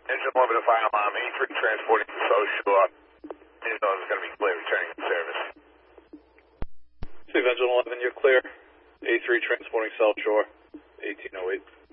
Engine 11 to fire alarm, A3 transporting to South Shore. Engine 11 is going to be clear, returning to service. Steve, Engine 11, you're clear. A3 transporting South Shore, 1808.